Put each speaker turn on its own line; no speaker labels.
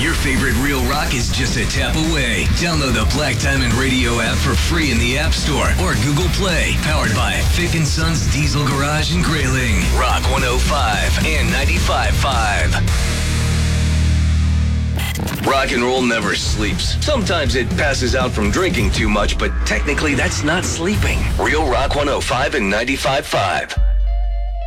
Your favorite Real Rock is just a tap away. Download the Black Diamond Radio app for free in the App Store or Google Play. Powered by Fick & Sons Diesel Garage in Grayling. Rock 105 and 95.5. Rock and roll never sleeps. Sometimes it passes out from drinking too much, but technically that's not sleeping. Real Rock 105 and 95.5.